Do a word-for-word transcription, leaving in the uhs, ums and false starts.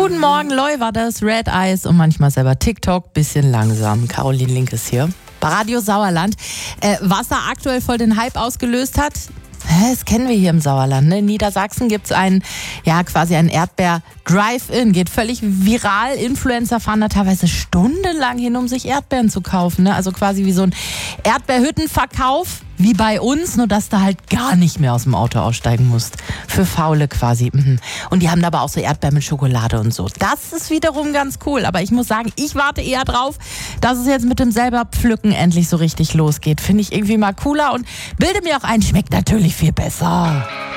Guten Morgen, Loi war das, Red Eyes und manchmal selber TikTok, bisschen langsam. Caroline Link ist hier. Bei Radio Sauerland. Äh, was da aktuell voll den Hype ausgelöst hat, das kennen wir hier im Sauerland. Ne? In Niedersachsen gibt es einen, ja, quasi einen Erdbeer-Drive-In. Geht völlig viral. Influencer fahren da teilweise stundenlang hin, um sich Erdbeeren zu kaufen. Ne? Also quasi wie so ein Erdbeerhüttenverkauf, wie bei uns, nur dass du halt gar nicht mehr aus dem Auto aussteigen musst. Für Faule quasi. Und die haben da aber auch so Erdbeeren mit Schokolade und so. Das ist wiederum ganz cool. Aber ich muss sagen, ich warte eher drauf, dass es jetzt mit dem selber Pflücken endlich so richtig losgeht. Finde ich irgendwie mal cooler und bilde mir auch ein, schmeckt natürlich viel besser.